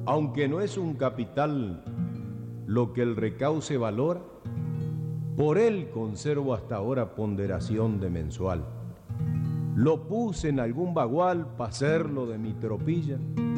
Aunque no es un capital lo que el recauce valora, por él conservo hasta ahora ponderación de mensual. Lo puse en algún bagual pa' hacerlo de mi tropilla,